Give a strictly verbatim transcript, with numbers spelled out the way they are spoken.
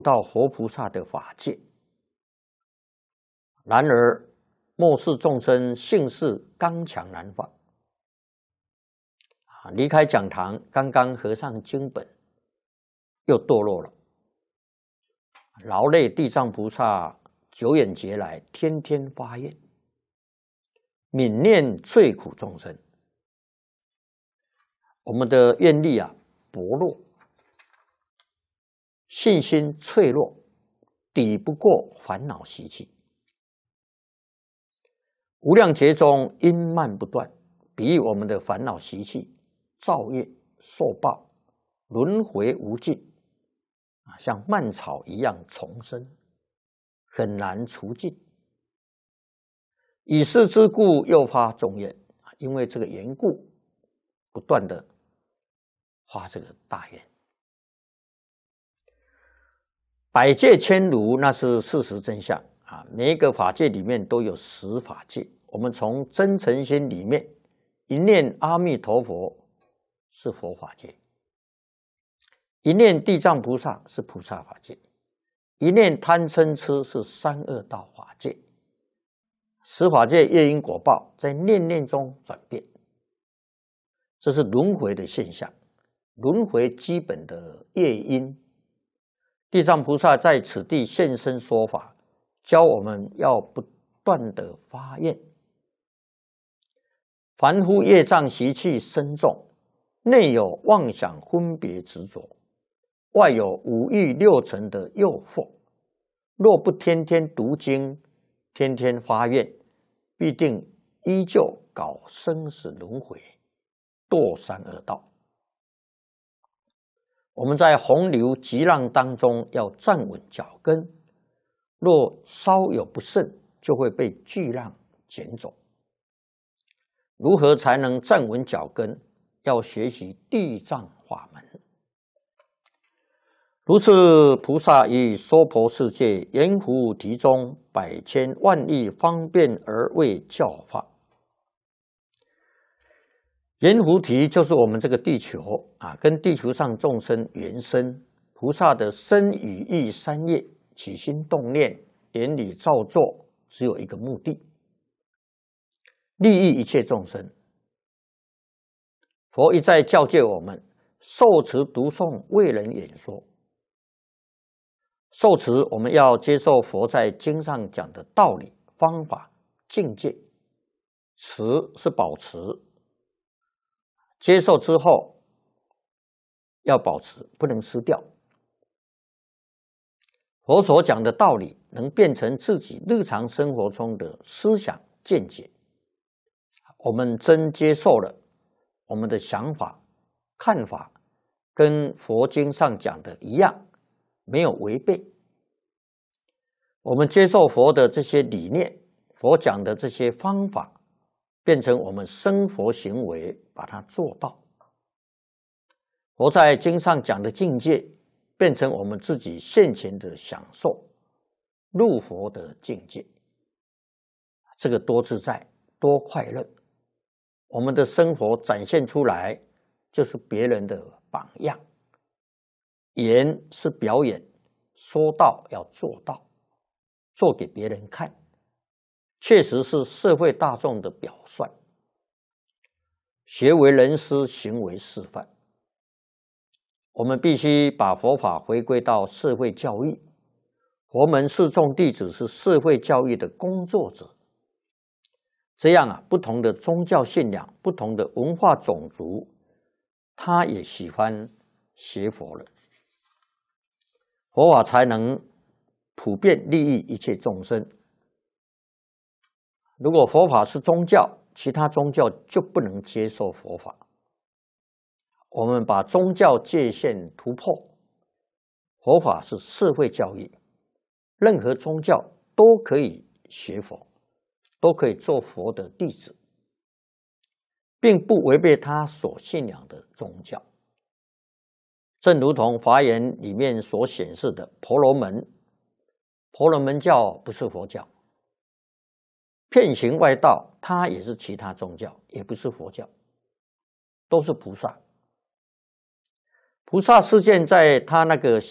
到活菩萨的法界。然而末世众生性事刚强难放，啊，离开讲堂，刚刚合上经本，又堕落了。劳累地藏菩萨久远劫来，天天发愿，悯念罪苦众生。我们的愿力啊薄弱，信心脆弱，抵不过烦恼习气。无量劫中因慢不断，比喻我们的烦恼习气造业受报，轮回无尽啊，像蔓草一样丛生，很难除尽。以是之故，又发众愿，因为这个缘故，不断的发这个大愿。百界千如，那是事实真相啊！每一个法界里面都有十法界。我们从真诚心里面一念阿弥陀佛是佛法界，一念地藏菩萨是菩萨法界，一念贪嗔痴是三恶道法界。十法界业因果报在念念中转变，这是轮回的现象，轮回基本的业因。地藏菩萨在此地现身说法，教我们要不断的发愿。凡夫业障习气深重，内有妄想分别执着，外有五欲六尘的诱惑。若不天天读经，天天发愿，必定依旧搞生死轮回，堕三恶道。我们在洪流急浪当中要站稳脚跟，若稍有不慎，就会被巨浪卷走。如何才能站稳脚跟？要学习地藏法门。如是菩萨于娑婆世界阎浮提中百千万亿方便而为教化。阎浮提就是我们这个地球啊，跟地球上众生原生。菩萨的身语意三业，起心动念，言语造作，只有一个目的，利益一切众生。佛一再教诫我们，受持读诵为人演说。受持我们要接受佛在经上讲的道理、方法、境界。持是保持，接受之后要保持，不能失掉。佛所讲的道理能变成自己日常生活中的思想见解，我们真接受了，我们的想法看法跟佛经上讲的一样，没有违背。我们接受佛的这些理念，佛讲的这些方法，变成我们生活行为，把它做到。佛在经上讲的境界，变成我们自己现前的享受，入佛的境界。这个多自在，多快乐。我们的生活展现出来，就是别人的榜样。言是表演，说到要做到，做给别人看，确实是社会大众的表率。学为人师，行为示范。我们必须把佛法回归到社会教育，佛门四众弟子是社会教育的工作者。这样啊，不同的宗教信仰、不同的文化种族，他也喜欢学佛了，佛法才能普遍利益一切众生。如果佛法是宗教，其他宗教就不能接受佛法。我们把宗教界限突破，佛法是社会教育，任何宗教都可以学佛，都可以做佛的弟子，并不违背他所信仰的宗教。正如同华严里面所显示的婆罗门，婆罗门教不是佛教，遍行外道，它也是其他宗教，也不是佛教，都是菩萨。菩萨示现在他那个